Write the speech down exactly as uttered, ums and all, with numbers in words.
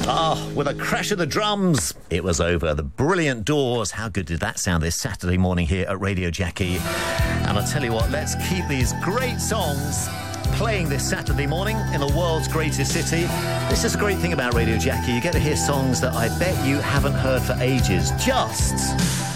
Ah, with a crash of the drums, it was over. The brilliant Doors. How good did that sound this Saturday morning here at Radio Jackie? And I'll tell you what, let's keep these great songs playing this Saturday morning in the world's greatest city. This is a great thing about Radio Jackie. You get to hear songs that I bet you haven't heard for ages. Just